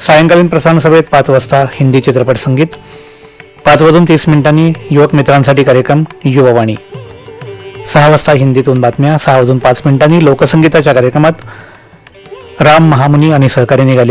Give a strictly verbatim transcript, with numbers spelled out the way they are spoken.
सायंकालीन प्रसारण सभेत पाच वाजता हिंदी चित्रपट संगीत, पाच वाजून तीस मिनिटांनी युवक मित्रांसाठी कार्यक्रम युवावाणी, सहा वाजता हिंदीतून बातम्या, सहा वाजून पाच मिनिटांनी लोकसंगीताच्या कार्यक्रमात राम महामुनी आणि सहकारी निघाले